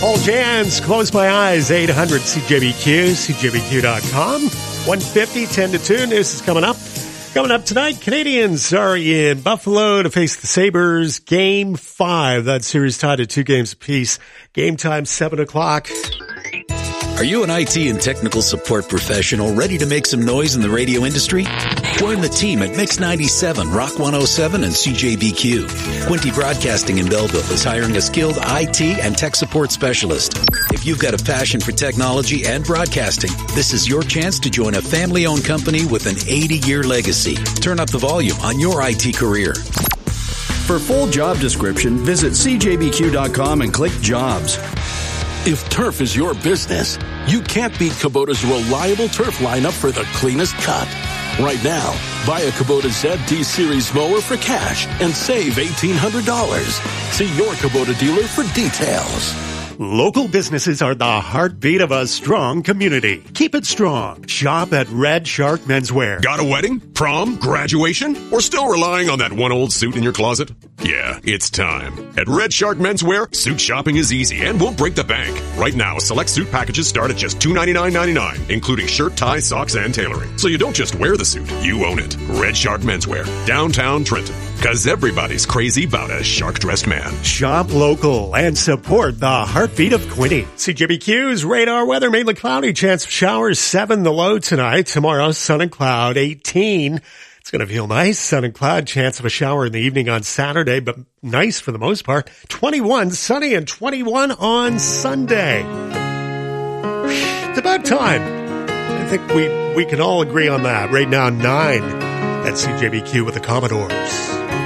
Paul Jans, Close My Eyes, 800 CJBQ, CJBQ.com. 150, 10 to 2. News is coming up. Coming up tonight, Canadians are in Buffalo to face the Sabres. Game 5. That series tied at 2 games apiece. Game time, 7 o'clock. Are you an IT and technical support professional ready to make some noise in the radio industry? Join the team at Mix 97, Rock 107, and CJBQ. Quinty Broadcasting in Belleville is hiring a skilled IT and tech support specialist. If you've got a passion for technology and broadcasting, this is your chance to join a family-owned company with an 80-year legacy. Turn up the volume on your IT career. For full job description, visit CJBQ.com and click Jobs. If turf is your business, you can't beat Kubota's reliable turf lineup for the cleanest cut. Right now, buy a Kubota ZD Series mower for cash and save $1,800. See your Kubota dealer for details. Local businesses are the heartbeat of a strong community. Keep it strong. Shop at Red Shark Menswear. Got a wedding, prom, graduation, or still relying on that one old suit in your closet? Yeah, it's time. At Red Shark Menswear, suit shopping is easy and won't break the bank. Right now, select suit packages start at just $299.99, including shirt, tie, socks, and tailoring. So you don't just wear the suit, you own it. Red Shark Menswear, downtown Trenton. Because everybody's crazy about a shark-dressed man. Shop local and support the heartbeat of Quinty. CJBQ's radar weather, mainly cloudy, chance of showers, 7 the low tonight. Tomorrow, sun and cloud, 18. It's going to feel nice, sun and cloud, chance of a shower in the evening on Saturday, but nice for the most part. 21, sunny, and 21 on Sunday. It's about time. I think we can all agree on that. Right now, 9 at CJBQ with the Commodores.